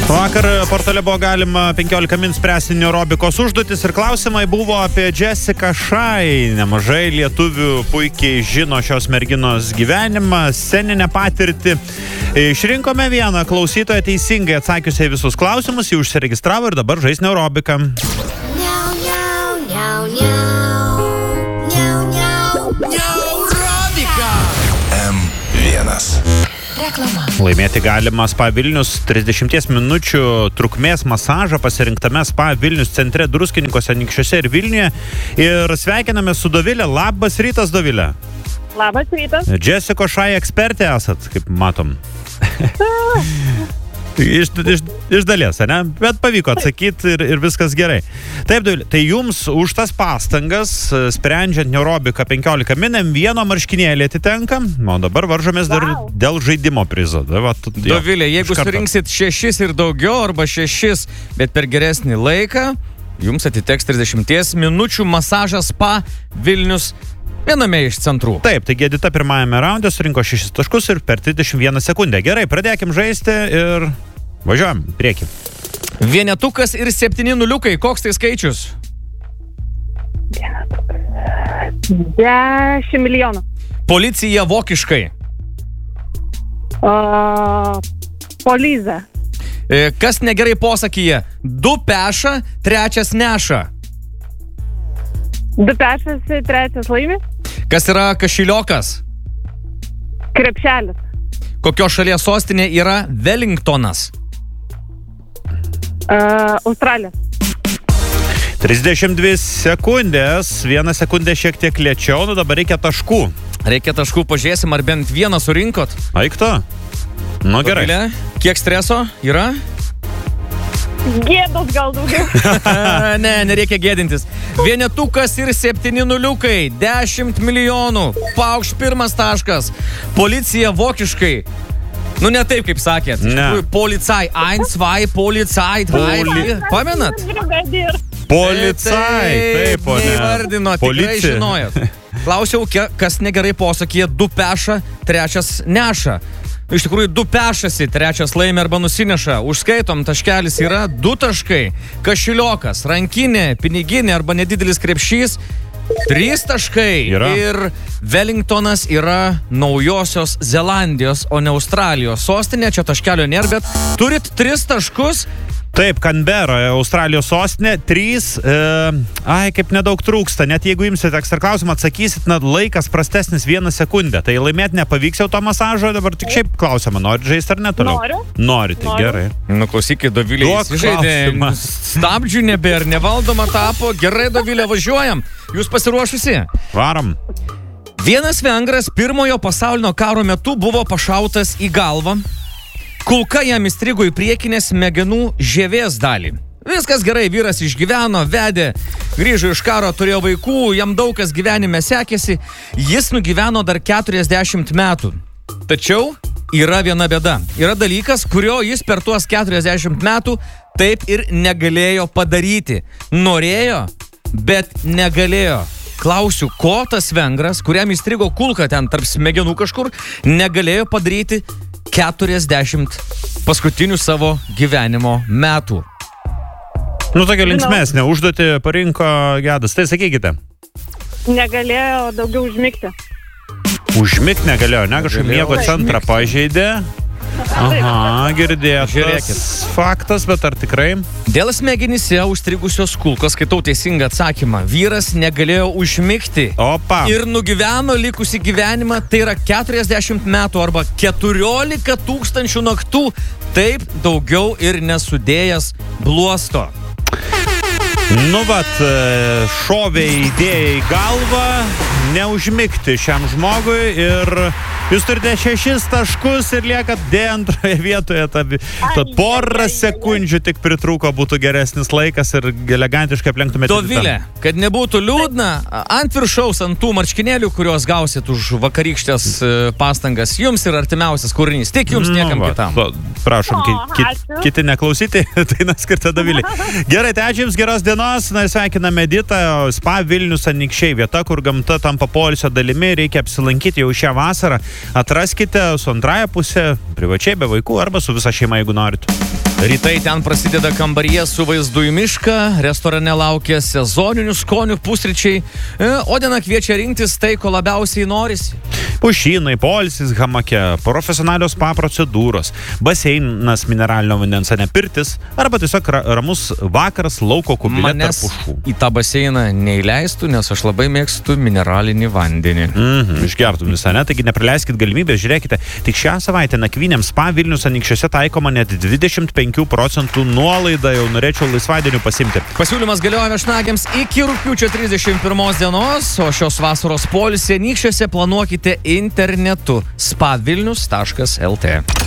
Vakar portale buvo galima 15 min spręsti neurobikos užduotis ir klausimai buvo apie Jessica Shy. Nemažai lietuvių puikiai žino šios merginos gyvenimą, sceninę patirtį. Išrinkome vieną klausytoją teisingai atsakiusią į visus klausimus, jį užsiregistravo ir dabar žais neurobiką. Reklama. Laimėti galima Spa Vilnius 30 minučių trukmės masažą pasirinktame Spa Vilnius centre Druskininkuose, Anykščiuose ir Vilniuje. Ir sveikiname su Dovilė. Labas rytas, Dovilė. Labas rytas. Jessica Shy ekspertė esat, kaip matom. Iš dalies, ne? Bet pavyko atsakyti ir viskas gerai. Taip, Dovilė, tai jums už tas pastangas, sprendžiant neurobiką 15 min, vieno marškinėlį atitenka, o dabar varžomės dar dėl žaidimo prizo. Dovilė, jeigu surinksit 6 ir daugiau, arba 6, bet per geresnį laiką, jums atiteks 30 minučių masažas Spa Vilnius viename iš centrų. Taip, taigi Edita pirmajame raunde surinko 6 taškus ir per 31 sekundę. Gerai, pradėkim žaisti ir važiuojam, prieki. Vienetukas ir 7 nuliukai, koks tai skaičius? 10 milijonų. Policija vokiškai. Poliza. Kas negerai posakyje? 2 peša, 3 neša. 2 pešas, 3 laimi. Kas yra kašiliokas? Krepšelis. Kokios šalies sostinė yra Wellingtonas? Australija. 32 sekundės, 1 sekundė šiek tiek lėčiau, nu dabar reikia taškų. Reikia taškų, pažiūrėsim, ar bent vieną surinkot. Aikto? Nu gerai. Dovilė, kiek streso yra? Gėdos gal daugiau. Ne, nereikia gėdintis. Vienetukas ir 7 nuliukai, 10 milijonų. Paukšt pirmas taškas. Policija vokiškai. Nu, ne taip, kaip sakėt. Ne. Policai. 1, 2, policai. Pamenat? Policai. Taip, ponė. Neįvardino, tikrai žinojot. Klausiau, kas negerai posakyje, 2 peša, 3 neša. Iš tikrųjų, 2 pešasi, 3 laimi arba nusineša. Užskaitom, taškelis yra 2 taškai. Kašiliokas, rankinė, piniginė arba nedidelis krepšys, 3 taškai. Yra. Ir Wellingtonas yra Naujosios Zelandijos, o ne Australijos sostinė. Čia taškelio nėra, bet turit 3 taškus. Taip, Canberra, Australijos sostinė, 3, kaip nedaug trūksta, net jeigu imsit ekstra klausimą, atsakysit, laikas prastesnis 1 sekundę, tai laimėti nepavyks jau to masažo, dabar tik šiaip klausimą, norit žaisti ar ne toliau? Noriu. Norite, gerai. Nu, klausykit, Dovilė, įsižaidė, stabdžių nebėr, nevaldoma tapo, gerai, Dovilė, važiuojam, jūs pasiruošusi? Varom. Vienas vengras pirmojo pasaulinio karo metu buvo pašautas į galvą. Kulka jam įstrigo į priekinę smegenų žievės dalį. Viskas gerai, vyras išgyveno, vedė, grįžo iš karo, turėjo vaikų, jam daug kas gyvenime sekėsi, jis nugyveno dar 40 metų. Tačiau yra viena bėda. Yra dalykas, kurio jis per tuos 40 metų taip ir negalėjo padaryti. Norėjo, bet negalėjo. Klausiu, ko tas vengras, kuriam įstrigo kulka ten tarp smegenų kažkur, negalėjo padaryti 40 paskutinių savo gyvenimo metų. Nu, tokia linksmesnė užduotį parinko Gedas. Tai sakykite. Negalėjo daugiau užmigti. Užmigti negalėjo, ne? Kažkaip miego centrą pažeidė. Aha, girdėtas faktas, bet ar tikrai? Dėl smegenyse užstrigusios kulkos, skaitau teisingą atsakymą, vyras negalėjo užmigti. Opa. Ir nugyveno likusį gyvenimą, tai yra 40 metų arba 14 000 naktų, taip daugiau ir nesudėjęs bluosto. Nu, vat, šovė idėją į galvą neužmigti šiam žmogui ir jūs turite 6 taškus ir liekat antroje vietoje. Ta porą sekundžių tik pritrūko, būtų geresnis laikas ir elegantiškai aplenktumėte. Dovilė, kad nebūtų liūdna, ant viršaus, ant tų marškinėlių, kuriuos gausit už vakarykštės pastangas, jums ir artimiausias kūrinys, tik jums niekam kitam. Prašom, kiti neklausyti, tai skirta Dovilė. Gerai, tai ačiū jums, geros dienos, na ir sveikiname Editą, Spa Vilnius Anykščiai, vieta, kur gamta tampa poilsio dalimi, reikia apsilankyti jau šią vasarą. Atraskite su antrąja pusė, privačiai, be vaikų arba su visa šeima, jeigu norit. Rytai ten prasideda kambaryje su vaizdu į mišką, restorane laukia sezoninių skonių pusryčiai, o diena kviečia rinktis tai, ko labiausiai norisi. Pušynai, poilsis hamake, profesionalios spa procedūros, baseinas mineralinio vandens, ne pirtis, arba tiesiog ramus vakaras lauko kubilė tarp pušų. Į tą baseiną neįleistų, nes aš labai mėgstu mineralinį vandenį. Išgertum visą, ne? Taigi nepraleiskit galimybę, žiūrėkite, tik šią savaitę nakvynėms spa Vilnius Anykščiuose taikoma net 25% nuolaida, jau norėčiau laisvadienių pasimti. Pasiūlymas galioja viešnagiams iki rugpjūčio 31 dienos, o šios vasaros poilsį Anykščiuose planuokite internetu spavilnius.lt.